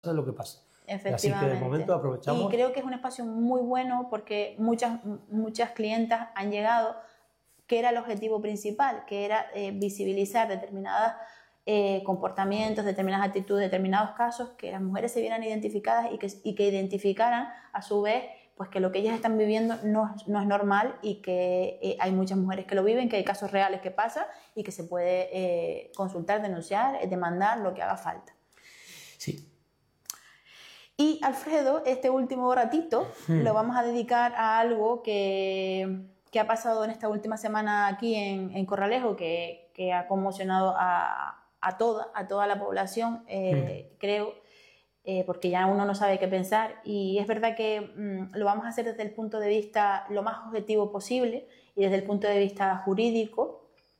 lo que pasa. Efectivamente. Así que de momento aprovechamos. Y creo que es un espacio muy bueno porque muchas clientas han llegado, que era el objetivo principal, que era visibilizar determinados comportamientos, determinadas actitudes, determinados casos, que las mujeres se vieran identificadas y que identificaran a su vez pues que lo que ellas están viviendo no es normal y que hay muchas mujeres que lo viven, que hay casos reales que pasan y que se puede consultar, denunciar, demandar, lo que haga falta. Sí. Y Alfredo, este último ratito lo vamos a dedicar a algo que ha pasado en esta última semana aquí en Corralejo, que ha conmocionado a toda la población, creo, porque ya uno no sabe qué pensar. Y es verdad que lo vamos a hacer desde el punto de vista lo más objetivo posible y desde el punto de vista jurídico.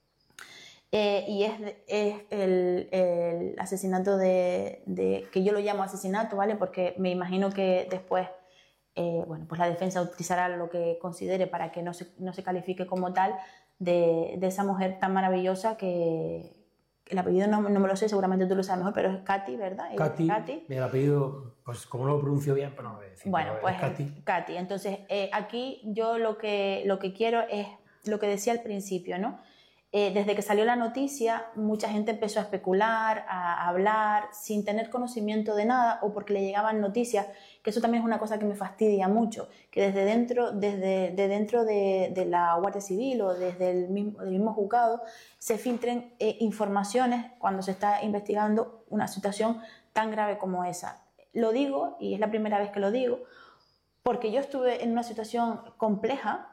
Y es el asesinato que yo lo llamo asesinato, ¿vale? Porque me imagino que después, pues la defensa utilizará lo que considere para que no se califique como tal de esa mujer tan maravillosa que el apellido no me lo sé, seguramente tú lo sabes mejor, pero es Katy, ¿verdad? Katy. El apellido, pues como no lo pronuncio bien, pero no lo voy a decir. Bueno, pues Katy. Entonces, aquí yo lo que quiero es lo que decía al principio, ¿no? Desde que salió la noticia, mucha gente empezó a especular, a hablar, sin tener conocimiento de nada o porque le llegaban noticias, que eso también es una cosa que me fastidia mucho, que desde dentro de la Guardia Civil o desde el mismo juzgado se filtren informaciones cuando se está investigando una situación tan grave como esa. Lo digo, y es la primera vez que lo digo, porque yo estuve en una situación compleja,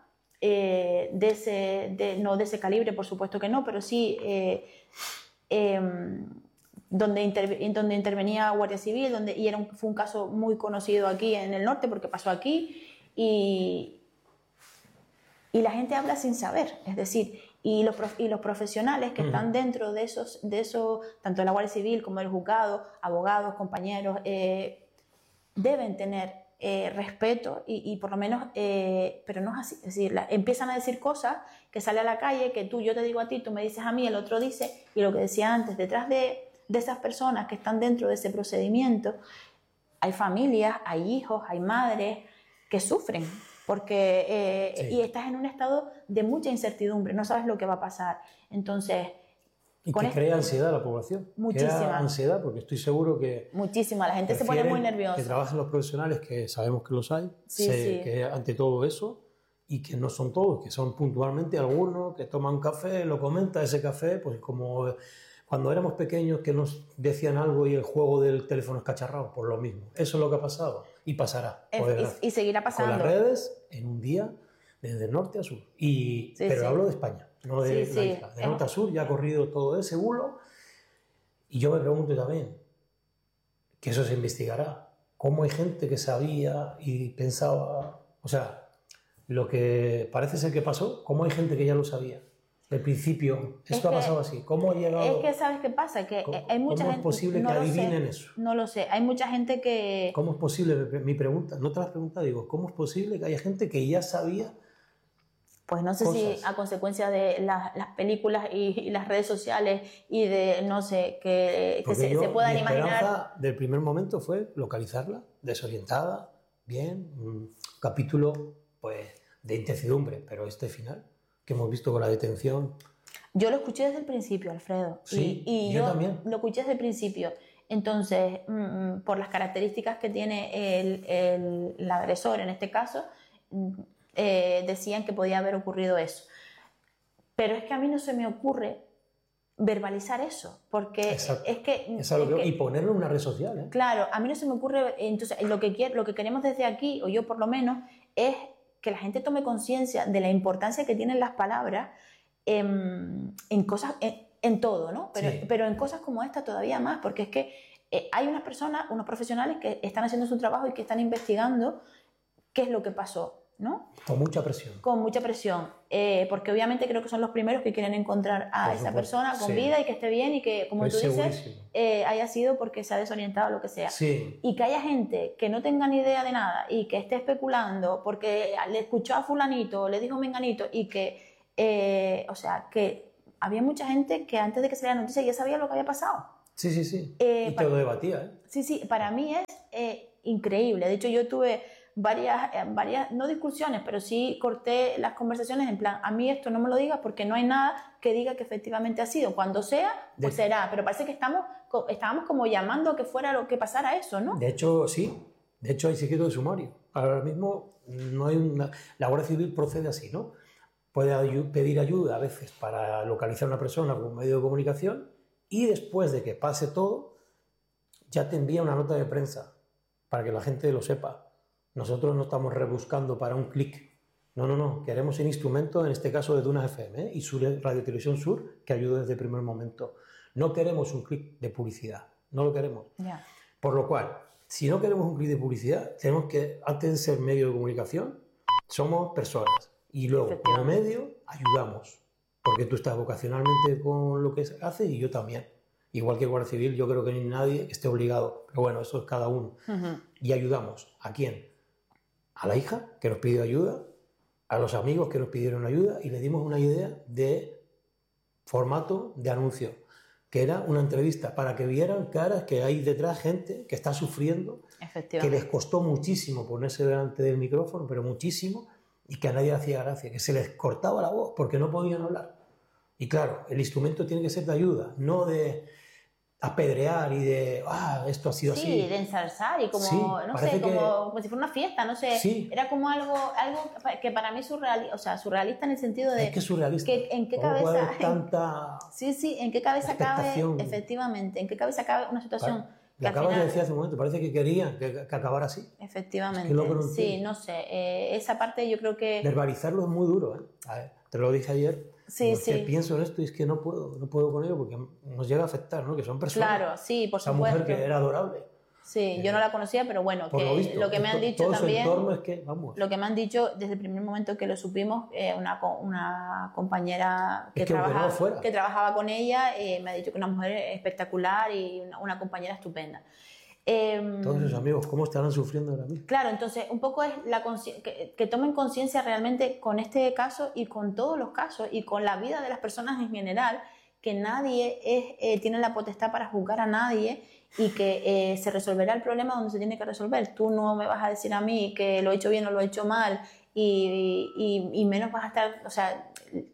no de ese calibre, por supuesto que no, pero sí donde intervenía Guardia Civil, fue un caso muy conocido aquí en el norte porque pasó aquí y la gente habla sin saber, es decir, y los profesionales que están dentro de esos, tanto la Guardia Civil como el juzgado, abogados, compañeros, deben tener respeto y por lo menos, pero no es así, es decir, empiezan a decir cosas que sale a la calle, que yo te digo a ti, tú me dices a mí, el otro dice, y lo que decía antes, detrás de esas personas que están dentro de ese procedimiento, hay familias, hay hijos, hay madres que sufren, porque Sí. y estás en un estado de mucha incertidumbre, no sabes lo que va a pasar, entonces... Y que crea ansiedad a la población. Muchísima. Crea ansiedad porque estoy seguro que... Muchísima, la gente se pone muy nerviosa. Que trabajen los profesionales, que sabemos que los hay, que ante todo eso, y que no son todos, que son puntualmente algunos que toman café, lo comenta ese café, pues como cuando éramos pequeños que nos decían algo y el juego del teléfono escacharrado, pues lo mismo. Eso es lo que ha pasado y pasará. Y seguirá pasando. Con las redes, en un día, desde norte a sur. Pero hablo de España. No de la isla. De norte a sur ya ha corrido todo ese bulo. Y yo me pregunto también, que eso se investigará, cómo hay gente que sabía y pensaba, o sea, lo que parece ser que pasó, cómo hay gente que ya lo sabía. Del principio, esto ha pasado así. ¿Cómo ha llegado? Es que, ¿sabes qué pasa? Que hay mucha gente... ¿Cómo es posible que adivinen eso? No lo sé. Hay mucha gente que... ¿Cómo es posible? Mi pregunta, no te las preguntas, digo, ¿cómo es posible que haya gente que ya sabía? Pues no sé si a consecuencia de las películas y las redes sociales y de, no sé, que se puedan imaginar... Mi esperanza del primer momento fue localizarla, desorientada, bien, un capítulo pues de incertidumbre, pero este final que hemos visto con la detención... Yo lo escuché desde el principio, Alfredo. Sí, y yo también. Lo escuché desde el principio. Entonces, por las características que tiene el agresor, en este caso... decían que podía haber ocurrido eso. Pero es que a mí no se me ocurre verbalizar eso, porque y ponerlo en una red social. Claro, a mí no se me ocurre. Entonces, lo que queremos desde aquí, o yo por lo menos, es que la gente tome conciencia de la importancia que tienen las palabras en cosas, en todo, ¿no? Pero en cosas como esta todavía más, porque es que hay unas personas, unos profesionales que están haciendo su trabajo y que están investigando qué es lo que pasó, ¿no? Con mucha presión. Con mucha presión, porque obviamente creo que son los primeros que quieren encontrar a esa persona con vida y que esté bien y que, como tú dices, haya sido porque se ha desorientado o lo que sea. Sí. Y que haya gente que no tenga ni idea de nada y que esté especulando porque le escuchó a fulanito, le dijo menganito y que, o sea, que había mucha gente que antes de que saliera la noticia ya sabía lo que había pasado. Sí, sí, sí. Y te lo debatía, ¿eh? Sí, sí, para mí es increíble. De hecho, yo tuve varias, no discusiones, pero sí corté las conversaciones en plan, a mí esto no me lo digas porque no hay nada que diga que efectivamente ha sido. Cuando sea, pues será. Pero parece que estábamos como llamando a que fuera lo que pasara eso, ¿no? De hecho, sí. De hecho, hay secreto de sumario. Ahora mismo no hay una... La Guardia Civil procede así, ¿no? Puede pedir ayuda a veces para localizar a una persona con un medio de comunicación y después de que pase todo, ya te envía una nota de prensa para que la gente lo sepa. Nosotros no estamos rebuscando para un clic. No, no, no. Queremos el instrumento, en este caso de Dunas FM y Radio Televisión Sur, que ayude desde el primer momento. No queremos un clic de publicidad. No lo queremos. Yeah. Por lo cual, si no queremos un clic de publicidad, tenemos que, antes de ser medio de comunicación, somos personas. Y luego, como medio, ayudamos. Porque tú estás vocacionalmente con lo que haces y yo también. Igual que Guardia Civil, yo creo que ni nadie esté obligado. Pero bueno, eso es cada uno. Y ayudamos. ¿A quién? A la hija, que nos pidió ayuda, a los amigos que nos pidieron ayuda, y le dimos una idea de formato de anuncio, que era una entrevista para que vieran caras que hay detrás, gente que está sufriendo, que les costó muchísimo ponerse delante del micrófono, pero muchísimo, y que a nadie le hacía gracia, que se les cortaba la voz porque no podían hablar. Y claro, el instrumento tiene que ser de ayuda, no de apedrear y de, esto ha sido así. Sí, de ensalzar y como, sí, no sé, como si fuera una fiesta, no sé. Sí. Era como algo que para mí surrealista en el sentido de... Es que es surrealista. Que, ¿en qué cabeza... tanta sí, ¿en qué cabeza cabe, efectivamente, en qué cabeza cabe una situación... Lo acabas de decir hace un momento, parece que querían que acabara así. Efectivamente, sí, no sé, esa parte yo creo que... Verbalizarlo es muy duro, ¿eh? A ver, te lo dije ayer. Sí, sí. Que pienso en esto y es que no puedo con ello porque nos llega a afectar, ¿no? Que son personas. Claro, sí, por esa supuesto. Esa mujer que era adorable. Sí, yo no la conocía, pero bueno, que lo que me han dicho todo también... Su entorno es que, vamos. Lo que me han dicho desde el primer momento que lo supimos, una compañera que trabajaba con ella, me ha dicho que una mujer espectacular y una compañera estupenda. Todos esos amigos, ¿cómo estarán sufriendo ahora mismo? Claro, entonces un poco es que tomen conciencia realmente con este caso y con todos los casos y con la vida de las personas en general, que nadie tiene la potestad para juzgar a nadie y que se resolverá el problema donde se tiene que resolver. Tú no me vas a decir a mí que lo he hecho bien o lo he hecho mal y menos vas a estar... O sea,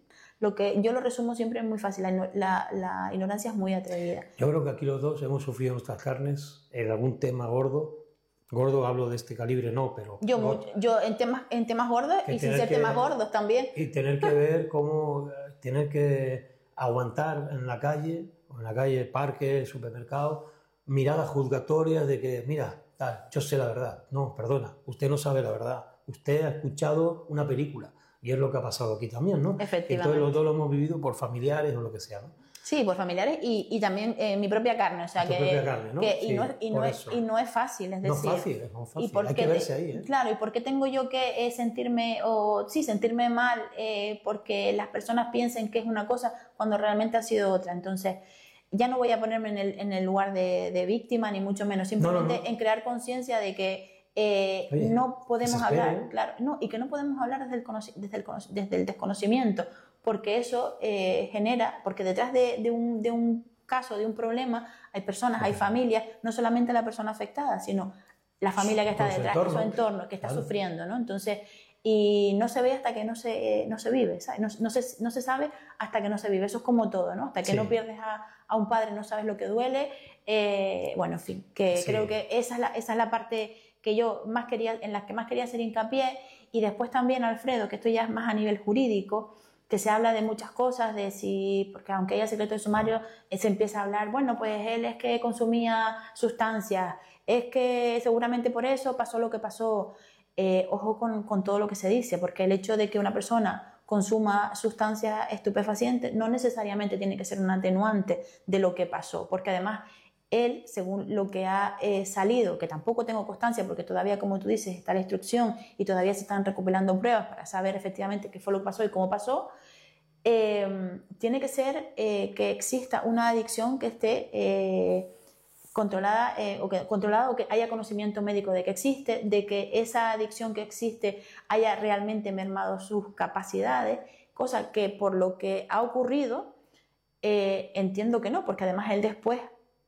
yo lo resumo siempre muy fácil, la ignorancia es muy atrevida. Yo creo que aquí los dos hemos sufrido en nuestras carnes en algún tema gordo hablo de este calibre, no, pero... Yo en temas gordos y sin ser temas gordos también. Y tener que ver cómo, tener que aguantar en la calle, parque, supermercado, miradas juzgatorias de que, mira, tal, yo sé la verdad. No, perdona, usted no sabe la verdad. Usted ha escuchado una película. Y es lo que ha pasado aquí también, ¿no? Efectivamente. Entonces los dos lo hemos vivido por familiares o lo que sea, ¿no? Sí, por familiares y también mi propia carne, o sea ¿no? Y no es fácil, es decir... No es fácil, hay que verse ahí, ¿eh? Claro, ¿y por qué tengo yo que sentirme mal porque las personas piensen que es una cosa cuando realmente ha sido otra? Entonces, ya no voy a ponerme en el lugar de víctima, ni mucho menos, simplemente en crear conciencia de que no podemos hablar, claro, y que no podemos hablar desde el desconocimiento, porque eso genera, porque detrás de un caso, de un problema, hay personas, hay familias, no solamente la persona afectada, sino la familia que está detrás, su entorno, que está sufriendo, ¿no? Entonces, y no se ve hasta que no se vive, ¿sabes? No se sabe hasta que no se vive, eso es como todo, ¿no? Hasta que no pierdes a un padre no sabes lo que duele, bueno, en fin, creo que esa es la parte que yo en las que más quería hacer hincapié, y después también, Alfredo, que esto ya es más a nivel jurídico, que se habla de muchas cosas, porque aunque haya secreto de sumario, se empieza a hablar, bueno, pues él es que consumía sustancias, es que seguramente por eso pasó lo que pasó. Ojo con todo lo que se dice, porque el hecho de que una persona consuma sustancias estupefacientes no necesariamente tiene que ser un atenuante de lo que pasó, porque además él, según lo que ha salido, que tampoco tengo constancia porque todavía, como tú dices, está la instrucción y todavía se están recopilando pruebas para saber efectivamente qué fue lo que pasó y cómo pasó, tiene que ser que exista una adicción que esté controlada o que haya conocimiento médico de que existe, de que esa adicción que existe haya realmente mermado sus capacidades, cosa que por lo que ha ocurrido entiendo que no, porque además él después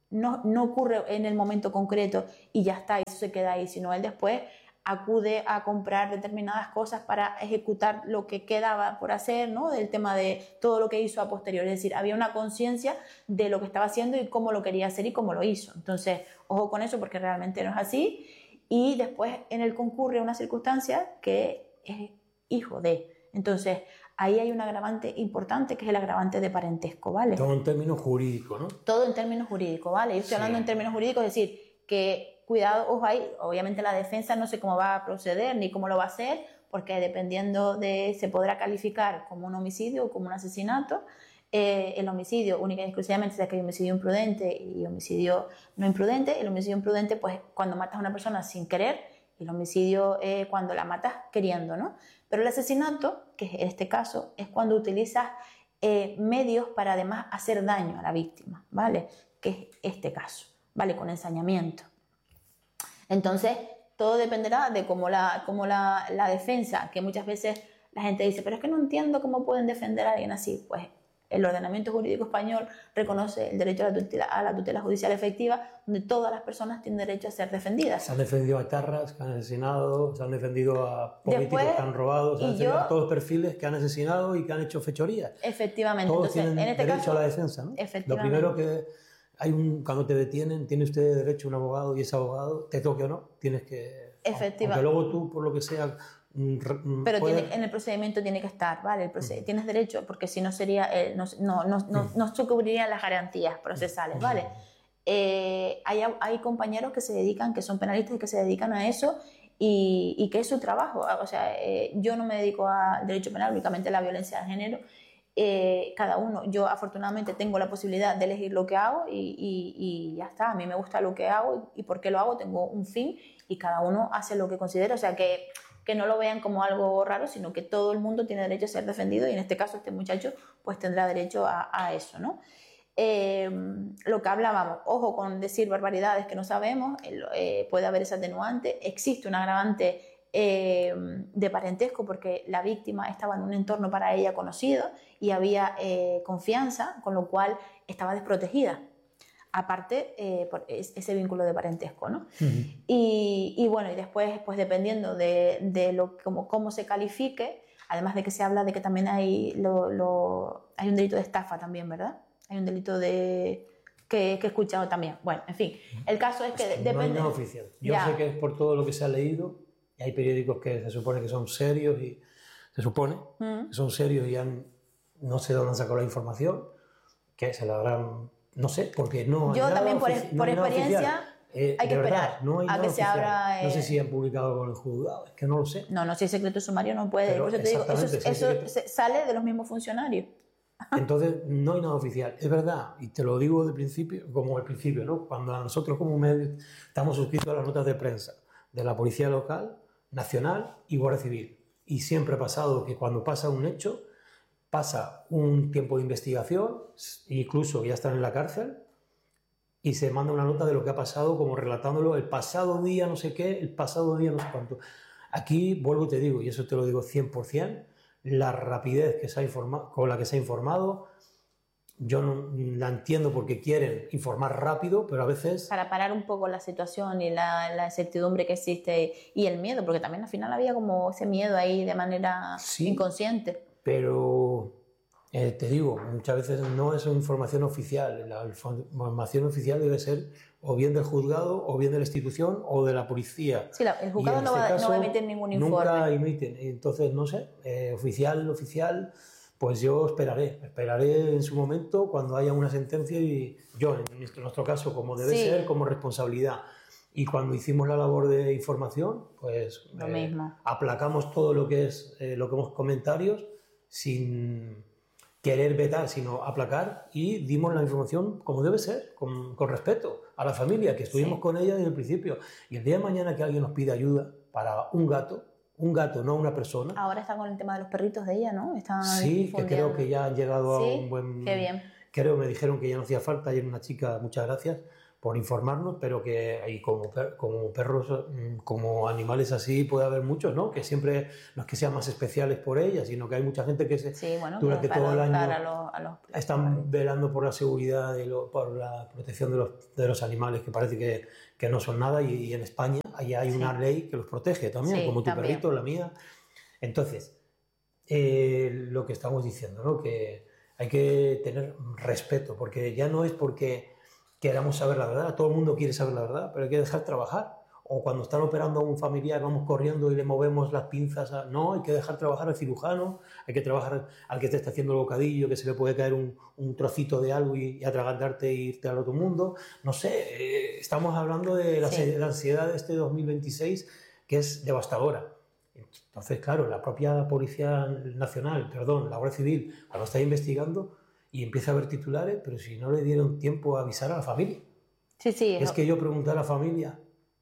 no ocurre en el momento concreto y ya está, y eso se queda ahí, sino él después acude a comprar determinadas cosas para ejecutar lo que quedaba por hacer, ¿no? Del tema de todo lo que hizo a posteriori. Es decir, había una conciencia de lo que estaba haciendo y cómo lo quería hacer y cómo lo hizo. Entonces, ojo con eso porque realmente no es así. Y después en él concurre una circunstancia que es hijo de. Entonces, ahí hay un agravante importante que es el agravante de parentesco, ¿vale? Todo en términos jurídicos, ¿no? Todo en términos jurídicos, ¿vale? Yo estoy hablando en términos jurídicos, es decir, que cuidado, ojo ahí, obviamente la defensa no sé cómo va a proceder ni cómo lo va a hacer, porque dependiendo se podrá calificar como un homicidio o como un asesinato. El homicidio única y exclusivamente es que hay homicidio imprudente y homicidio no imprudente. El homicidio imprudente, pues cuando matas a una persona sin querer, y el homicidio cuando la matas queriendo, ¿no? Pero el asesinato, que en este caso, es cuando utilizas medios para además hacer daño a la víctima, ¿vale? Que es este caso, ¿vale? Con ensañamiento. Entonces, todo dependerá de cómo la defensa, que muchas veces la gente dice, pero es que no entiendo cómo pueden defender a alguien así. Pues el ordenamiento jurídico español reconoce el derecho a la tutela judicial efectiva, donde todas las personas tienen derecho a ser defendidas. Se han defendido a etarras que han asesinado, se han defendido a políticos que han robado, se han defendido a todos los perfiles que han asesinado y que han hecho fechorías. Efectivamente. Todos Entonces, tienen en este derecho caso, a la defensa, ¿no? Efectivamente. Lo primero que cuando te detienen, tiene usted derecho a un abogado y ese abogado, te toque o no, tienes que... Efectivamente. Aunque luego tú, por lo que sea... Pero en el procedimiento tiene que estar, ¿vale? Tienes derecho, porque si no sería... no se cubrirían las garantías procesales, ¿vale? Hay compañeros que se dedican, que son penalistas y que se dedican a eso y que es su trabajo. O sea, yo no me dedico al derecho penal, únicamente a la violencia de género. Cada uno, yo afortunadamente tengo la posibilidad de elegir lo que hago y ya está, a mí me gusta lo que hago y por qué lo hago, tengo un fin y cada uno hace lo que considera, o sea que no lo vean como algo raro, sino que todo el mundo tiene derecho a ser defendido y en este caso este muchacho pues tendrá derecho a eso, ¿no? Lo que hablábamos, ojo con decir barbaridades que no sabemos, puede haber ese atenuante, existe un agravante de parentesco porque la víctima estaba en un entorno para ella conocido y había confianza, con lo cual estaba desprotegida. Aparte, por ese vínculo de parentesco, ¿no? Uh-huh. Y bueno, y después, pues dependiendo de cómo se califique, además de que se habla de que también hay un delito de estafa también, ¿verdad? Hay un delito que he escuchado también. Bueno, en fin, el caso es que depende... No hay nada oficial. Yo sé que es por todo lo que se ha leído, y hay periódicos que se supone que son serios y se supone que son serios y no sé dónde han sacado la información, que se la habrán... No sé, porque no... Yo también por experiencia hay que esperar no hay a que se abra... No sé si han publicado con el juzgado, es que no lo sé. No, si hay secreto sumario no puede. Pero por eso te digo, eso sale de los mismos funcionarios. Entonces, no hay nada oficial. Es verdad, y te lo digo de principio, como al principio, ¿no? Cuando nosotros como medios estamos suscritos a las notas de prensa de la Policía Local, Nacional y Guardia Civil. Y siempre ha pasado que cuando pasa un hecho, pasa un tiempo de investigación, incluso ya están en la cárcel, y se manda una nota de lo que ha pasado, como relatándolo el pasado día no sé qué, el pasado día no sé cuánto. Aquí, vuelvo y te digo, y eso te lo digo 100%, la rapidez con la que se ha informado, yo no la entiendo porque quieren informar rápido, pero a veces... Para parar un poco la situación y la incertidumbre que existe y el miedo, porque también al final había como ese miedo ahí de manera inconsciente. Pero te digo, muchas veces no es información oficial. La información oficial debe ser o bien del juzgado, o bien de la institución, o de la policía. Sí, el juzgado no va a emitir ningún informe. Nunca emiten. Entonces, no sé, oficial, pues yo esperaré en su momento cuando haya una sentencia y yo, en nuestro caso, como debe ser, como responsabilidad. Y cuando hicimos la labor de información, pues lo mismo. Aplacamos todo lo que es comentarios sin querer vetar, sino aplacar, y dimos la información como debe ser, con respeto a la familia, que estuvimos con ella desde el principio. Y el día de mañana que alguien nos pide ayuda para un gato, no una persona. Ahora está con el tema de los perritos de ella, ¿no? Sí, que creo que ya han llegado a un buen... Qué bien. Creo, me dijeron que ya no hacía falta, ayer una chica, muchas gracias, por informarnos, pero que hay como perros, como animales así puede haber muchos, ¿no? Que siempre no es que sean más especiales por ellas, sino que hay mucha gente que durante todo el año están velando por la seguridad, por la protección de los animales, que parece que no son nada, y en España hay una ley que los protege también, como tu perrito, la mía. Entonces, lo que estamos diciendo, ¿no? Que hay que tener respeto, porque ya no es porque queramos saber la verdad, todo el mundo quiere saber la verdad, pero hay que dejar trabajar. O cuando están operando a un familiar, vamos corriendo y le movemos las pinzas. No, hay que dejar trabajar al cirujano, hay que trabajar al que te está haciendo el bocadillo, que se le puede caer un trocito de algo y atragantarte e irte al otro mundo. No sé, estamos hablando de la ansiedad de este 2026, que es devastadora. Entonces, claro, la propia Policía Nacional, la Guardia Civil, cuando está investigando y empieza a ver titulares, pero si no le dieron tiempo a avisar a la familia. Es que yo pregunté a la familia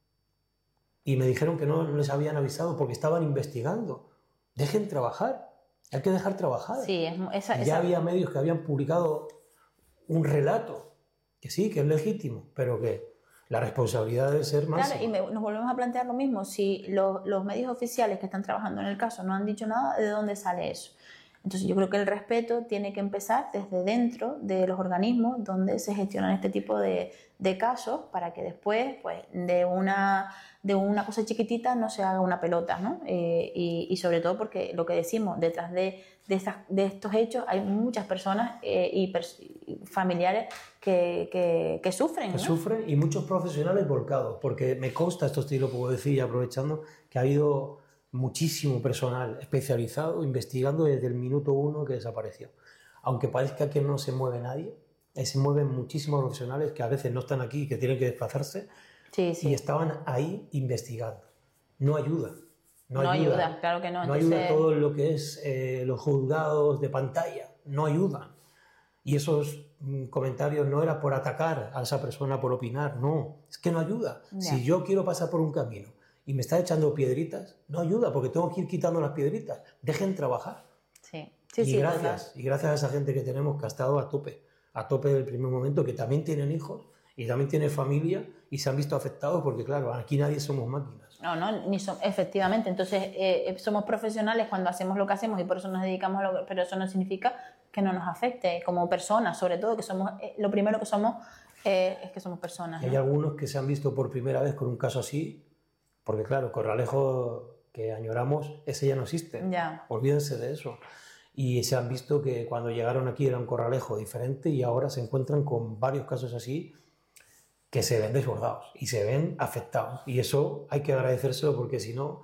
y me dijeron que no les habían avisado porque estaban investigando. Dejen trabajar, hay que dejar trabajar. Ya había medios que habían publicado un relato, que sí, que es legítimo, pero que la responsabilidad debe ser máxima. Claro, y nos volvemos a plantear lo mismo. Si los medios oficiales que están trabajando en el caso no han dicho nada, ¿de dónde sale eso? Entonces yo creo que el respeto tiene que empezar desde dentro de los organismos donde se gestionan este tipo de casos, para que después, pues, de una cosa chiquitita no se haga una pelota, ¿no? Y sobre todo porque lo que decimos, detrás de estos hechos hay muchas personas y familiares que sufren. Que sufren, y muchos profesionales volcados, porque me consta, esto sí lo puedo decir, aprovechando, que ha habido muchísimo personal especializado investigando desde el minuto 1 que desapareció. Aunque parezca que no se mueve nadie, se mueven muchísimos profesionales que a veces no están aquí, que tienen que desplazarse, y estaban ahí investigando. No ayuda. No ayuda, claro que no. No ayuda todo lo que es los juzgados de pantalla, no ayudan. Y esos comentarios no era por atacar a esa persona, por opinar, no, es que no ayuda. Si yo quiero pasar por un camino y me está echando piedritas, no ayuda, porque tengo que ir quitando las piedritas. Dejen trabajar. Y gracias a esa gente que tenemos, que ha estado a tope desde el primer momento, que también tienen hijos y también tienen familia y se han visto afectados, porque claro, aquí nadie somos máquinas. Efectivamente. Entonces somos profesionales cuando hacemos lo que hacemos y por eso nos dedicamos a pero eso no significa que no nos afecte como personas, sobre todo, que somos lo primero que somos es que somos personas. Hay algunos que se han visto por primera vez con un caso así, porque claro, Corralejo, que añoramos, ese ya no existe. Olvídense de eso. Y se han visto que cuando llegaron aquí era un Corralejo diferente, y ahora se encuentran con varios casos así que se ven desbordados y se ven afectados. Y eso hay que agradecérselo, porque si no,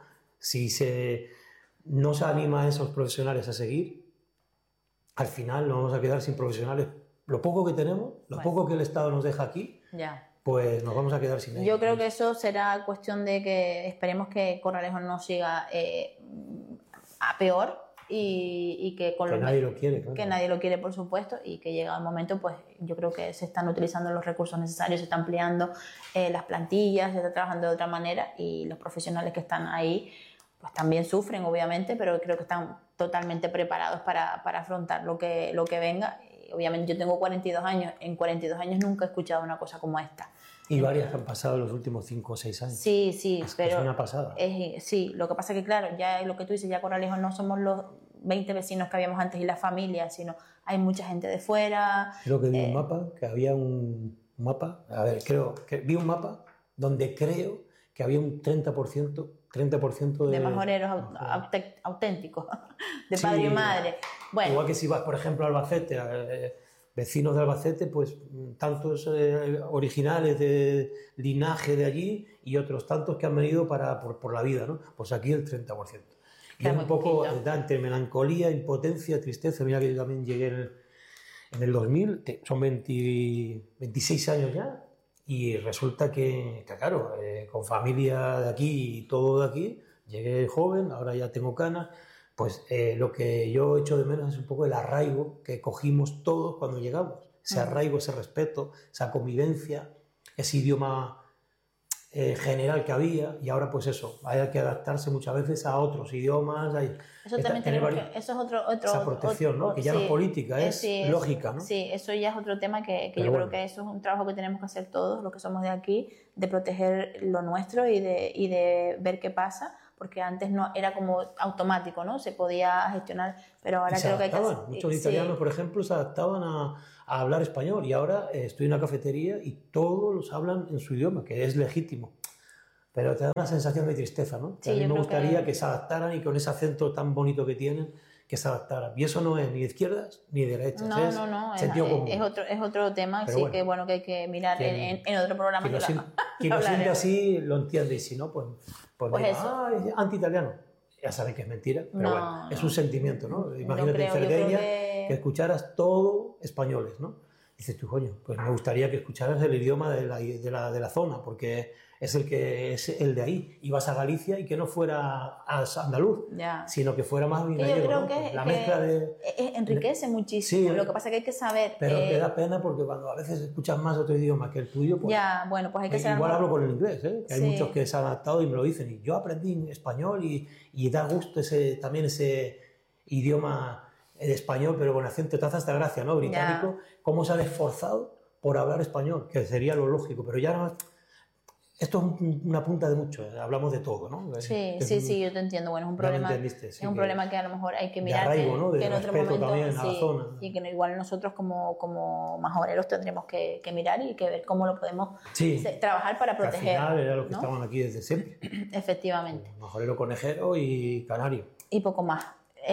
no se anima a esos profesionales a seguir, al final nos vamos a quedar sin profesionales. Lo poco que tenemos, poco que el Estado nos deja aquí, pues nos vamos a quedar sin ellos. Yo creo que eso será cuestión de que esperemos que Corralejo no siga a peor, y que nadie lo quiere, claro. Que nadie lo quiere, por supuesto, y que llega el momento, pues yo creo que se están utilizando los recursos necesarios, se están ampliando las plantillas, se está trabajando de otra manera, y los profesionales que están ahí pues también sufren, obviamente, pero creo que están totalmente preparados para afrontar lo que venga. Y obviamente yo tengo 42 años, en 42 años nunca he escuchado una cosa como esta. Y varias han pasado en los últimos 5 o 6 años. Sí, pero... Es una pasada. Sí, lo que pasa es que, claro, ya lo que tú dices, ya Corralejo no somos los 20 vecinos que habíamos antes y la familia, sino hay mucha gente de fuera. Creo que vi un mapa, que había un mapa, creo que vi un mapa donde creo que había un 30% de majoreros auténticos, de padre y madre. Bueno. Igual que si vas, por ejemplo, a Albacete, vecinos de Albacete, pues tantos originales de linaje de allí y otros tantos que han venido por la vida, ¿no? Pues aquí el 30%. Y es un poco entre melancolía, impotencia, tristeza. Mira que yo también llegué en el 2000, son 26 años ya, y resulta que claro, con familia de aquí y todo de aquí, llegué joven, ahora ya tengo canas. Pues lo que yo echo de menos es un poco el arraigo que cogimos todos cuando llegamos. Ese arraigo, ese respeto, esa convivencia, ese idioma general que había, y ahora pues eso, hay que adaptarse muchas veces a otros idiomas. Eso también tenemos que, eso es otro esa protección, ¿no? Que ya no es política, es lógica, ¿no? Sí, eso ya es otro tema que yo creo que eso es un trabajo que tenemos que hacer todos los que somos de aquí, de proteger lo nuestro y de ver qué pasa, porque antes no era como automático, ¿no? Se podía gestionar, pero ahora creo que hay que hacer... Muchos italianos, por ejemplo, se adaptaban a hablar español, y ahora estoy en una cafetería y todos los hablan en su idioma, que es legítimo. Pero te da una sensación de tristeza, ¿no? Sí, a mí me gustaría que se adaptaran y con ese acento tan bonito que tienen, que se adaptaran. Y eso no es ni de izquierdas ni de derechas. No. Es otro tema, pero sí, bueno, que hay que mirar en otro programa. Quien lo siente así lo entiende, y si no, pues diga, es anti-italiano. Ya saben que es mentira, pero bueno, es un sentimiento, ¿no? Imagínate en Cerdeña que escucharas todo españoles, ¿no? Dices tú, coño, pues me gustaría que escucharas el idioma de la zona, porque es el de ahí, y vas a Galicia y que no fuera andaluz, sino que fuera más bien gallego, yo creo ¿no? que, la mezcla de... enriquece muchísimo, lo que pasa es que hay que saber... Pero te da pena porque cuando a veces escuchas más otro idioma que el tuyo, pues... bueno, pues hay que ser... Igual hablo con el inglés, que hay muchos que se han adaptado y me lo dicen, y yo aprendí español y da gusto también ese idioma de español, pero con acento, te hace hasta gracia, ¿no? Británico, cómo se han esforzado por hablar español, que sería lo lógico, pero ya no... Esto es una punta de mucho, hablamos de todo, ¿no? Sí, yo te entiendo. Bueno, es un problema, es un problema que a lo mejor hay que mirar, arraigo, ¿no? que en otro momento también a la zona. Y que igual nosotros como majoreros tendremos que mirar y que ver cómo lo podemos trabajar para proteger. Al final era lo que estaban aquí desde siempre. Efectivamente. Majorero, conejero y canario. Y poco más.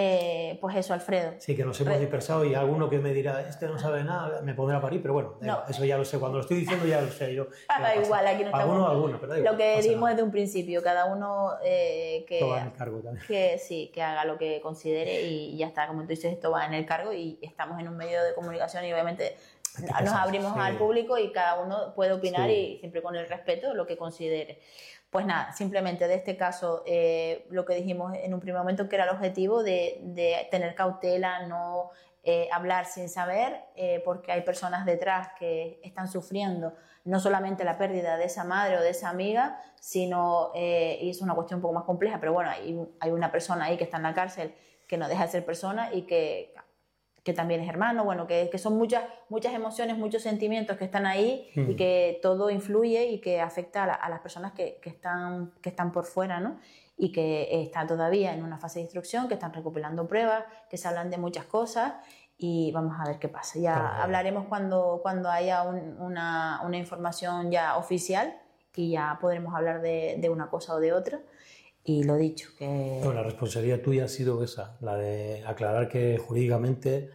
Pues eso, Alfredo. Sí, que nos hemos dispersado, y alguno que me dirá, no sabe nada, me pondrá a parir, pero bueno, eso ya lo sé, cuando lo estoy diciendo ya lo sé yo. Da igual, aquí no estamos... Alguno, pero da igual, lo que dimos desde un principio, cada uno esto va en el cargo también. Que haga lo que considere, y ya está, como tú dices, esto va en el cargo, y estamos en un medio de comunicación y obviamente nos abrimos al público y cada uno puede opinar y siempre con el respeto, lo que considere. Pues nada, simplemente de este caso, lo que dijimos en un primer momento, que era el objetivo de tener cautela, no hablar sin saber, porque hay personas detrás que están sufriendo no solamente la pérdida de esa madre o de esa amiga, sino, y es una cuestión un poco más compleja, pero bueno, hay una persona ahí que está en la cárcel que no deja de ser persona y que también es hermano, bueno, que son muchas emociones, muchos sentimientos que están ahí y que todo influye y que afecta a las personas que están por fuera, ¿no? Y que están todavía en una fase de instrucción, que están recopilando pruebas, que se hablan de muchas cosas, y vamos a ver qué pasa. Ya hablaremos cuando haya una información ya oficial, y ya podremos hablar de una cosa o de otra. Y lo dicho, que... Bueno, la responsabilidad tuya ha sido esa, la de aclarar que jurídicamente,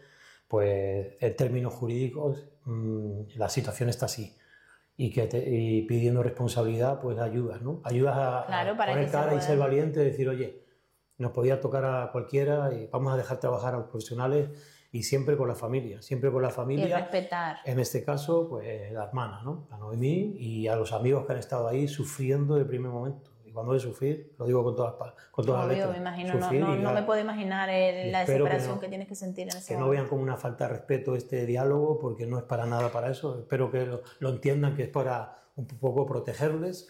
pues en términos jurídicos, la situación está así. Y pidiendo responsabilidad, pues ayudas, ¿no? Ayudas a poner cara y ser valiente, y decir, oye, nos podía tocar a cualquiera y vamos a dejar trabajar a los profesionales, y siempre con la familia. Y respetar. En este caso, pues la hermana, ¿no? La Noemí, y a los amigos que han estado ahí sufriendo de primer momento. Y cuando de sufrir, lo digo con todas las letras. Me imagino, no me puedo imaginar la desesperación que tienes que sentir en ese momento. Que no vean como una falta de respeto este diálogo, porque no es para nada para eso. Espero que lo entiendan, que es para un poco protegerles.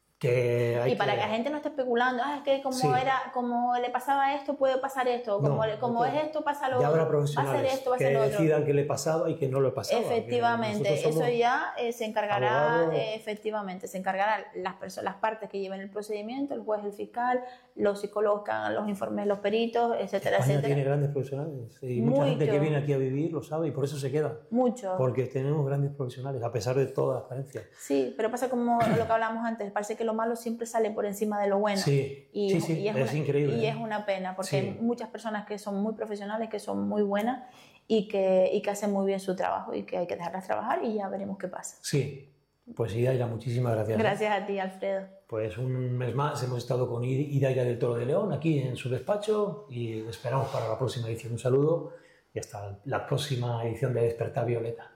Y para que la gente no esté especulando, es que como le pasaba esto, puede pasar esto, como es esto, pasa lo otro. Ya habrá profesionales que decidan que le pasaba y que no le pasaba. Efectivamente, eso ya se encargará, se encargarán las partes que lleven el procedimiento, el juez, el fiscal, los psicólogos que hagan los informes, los peritos, etcétera, España etcétera. tiene grandes profesionales, y mucha gente que viene aquí a vivir lo sabe, y por eso se queda. Mucho. Porque tenemos grandes profesionales, a pesar de todas las carencias. Sí, pero pasa como lo que hablamos antes, parece que lo malo siempre sale por encima de lo bueno. Sí, es increíble. Y es una pena, porque hay muchas personas que son muy profesionales, que son muy buenas y que hacen muy bien su trabajo, y que hay que dejarlas trabajar, y ya veremos qué pasa. Sí, pues Idaira, muchísimas gracias. Gracias a ti, Alfredo. Pues un mes más hemos estado con Idaira del Toro de León, aquí en su despacho, y esperamos para la próxima edición. Un saludo y hasta la próxima edición de Despertar Violeta.